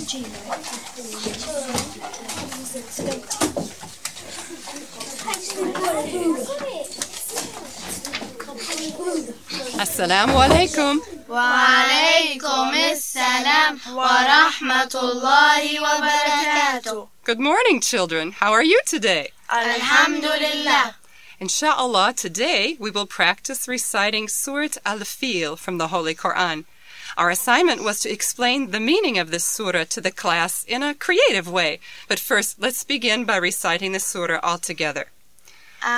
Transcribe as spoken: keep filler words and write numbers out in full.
Assalamu alaikum. Wa alaikum assalam wa rahmatullahi wa barakatuh. Good morning, children. How are you today? Alhamdulillah. Insha'Allah, today we will practice reciting Surat Al-Fil from the Holy Quran. Our assignment was to explain the meaning of this surah to the class in a creative way. But first, let's begin by reciting the surah all together.